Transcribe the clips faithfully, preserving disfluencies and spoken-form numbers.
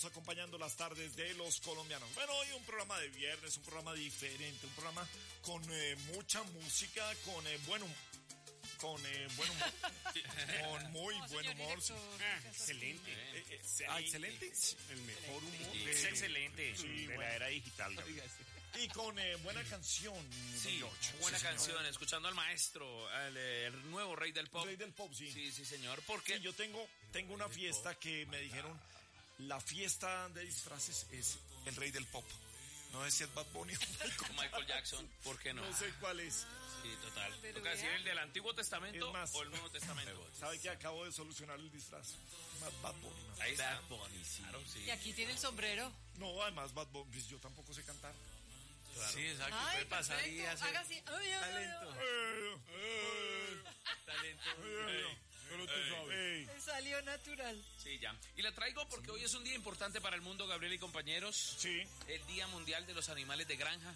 Acompañando las tardes de los colombianos. Bueno, hoy un programa de viernes, un programa diferente, un programa con eh, mucha música, con eh, buen humor. Con eh, buen humor. Con muy no, buen humor. Ah, excelente. Eh, eh, ah, excelente. El mejor humor. Sí, es excelente. Sí, de bueno. La era digital. ¿No? Y con eh, buena canción. Sí, George. Buena sí, canción. Señor. Escuchando al maestro, al el nuevo rey del pop. El rey del pop, sí. Sí, sí, señor. Porque sí, yo tengo, tengo una fiesta que me dijeron. La fiesta de disfraces es el rey del pop. No sé si es Bad Bunny o Michael. Michael Jackson, ¿por qué no? No sé cuál es. Sí, total. Pero ¿toca decir el del Antiguo Testamento más, o el Nuevo Testamento? ¿Sabe que acabo de solucionar el disfraz? Más Bad Bunny. Más. Ahí está. Bad Bunny, sí. Claro, sí. Y aquí tiene el sombrero. No, además Bad Bunny, pues yo tampoco sé cantar. Claro. Sí, exacto. Ay, puede pasar y hacer haga así. Ay, ay, talento. Eh, eh, talento. Eh, pero tú sabes. Me salió natural. Sí, ya. Y la traigo porque sí. Hoy es un día importante para el mundo, Gabriel y compañeros. Sí. El Día Mundial de los Animales de Granja.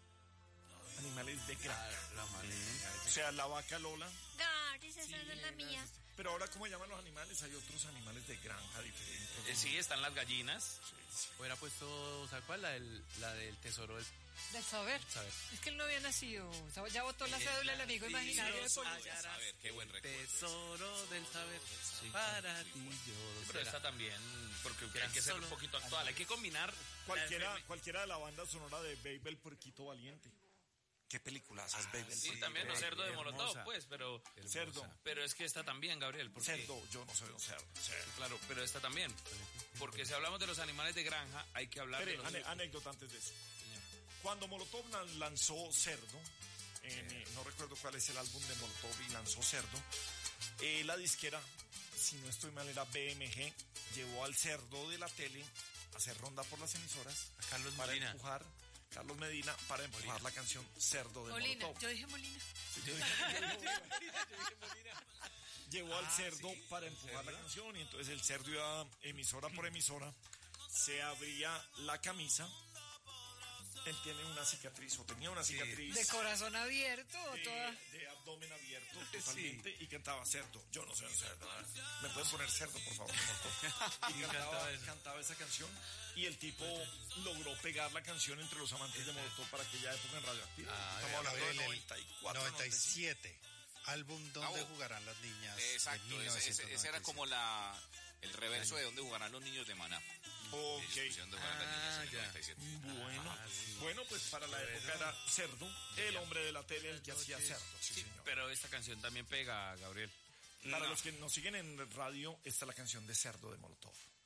Animales de granja. La madre. O sea, la vaca Lola. No, esa sí, es la mía. Pero ahora, ¿cómo llaman los animales? Hay otros animales de granja diferentes. Eh, sí, están las gallinas. Sí, sí. Hubiera puesto, ¿sabes cuál? La del, la del tesoro del... Del saber. saber. Es que él no había nacido. Ya votó la cédula el amigo imaginario de policía. Saber, qué buen recuerdo. Tesoro del saber. Sí, para ti yo. Pero esta también, porque hay que ser un poquito actual. Hay que combinar. Cualquiera, cualquiera de la banda sonora de Baby el Puerquito Valiente. ¿Qué películas es Baby el Sí, Puerquito? también los cerdos de hermosa. Molotov, pues, pero... Hermosa. Cerdo. Pero es que esta también, Gabriel. Porque... Cerdo, yo no soy un cerdo. cerdo. Claro, pero esta también. Porque si hablamos de los animales de granja, hay que hablar Pero, de los... ane- anécdota antes de eso. Cuando Molotov lanzó Cerdo, en, eh, no recuerdo cuál es el álbum de Molotov y lanzó Cerdo, eh, la disquera, si no estoy mal, era B M G, llevó al cerdo de la tele a hacer ronda por las emisoras a Carlos para Molina. empujar, Carlos Medina, para empujar Molina. la canción Cerdo de Molina, Molotov. yo dije Molina. Sí, yo dije- Llevó al Ah, cerdo sí, para ¿el empujar la cerdo? canción y entonces el cerdo iba emisora por emisora, se abría la camisa. Él tiene una cicatriz, o tenía una cicatriz. De corazón abierto o de, toda. de abdomen abierto totalmente, sí. Y cantaba cerdo. Yo no soy un cerdo. ¿eh? ¿Me pueden poner cerdo, por favor? Y cantaba, cantaba esa canción. Y el tipo logró pegar la canción entre los amantes de Molotov para aquella época en Radioactiva. Ah, Estamos hablando Gabriel, de el noventa y cuatro, noventa y siete. Álbum Donde Ah, jugarán las niñas. Exacto, ese, ese, ese era como la el reverso de Donde jugarán los niños de Maná. Ok. Ellos pusieron Donde jugarán las niñas en el ya. noventa y siete. Bueno, Ah, sí. bueno, pues para la Bueno. época era Cerdo, el hombre de la tele, el que hacía cerdo. Sí, Sí, señor. pero esta canción también pega, Gabriel. Para No. los que nos siguen en radio, esta es la canción de Cerdo de Molotov.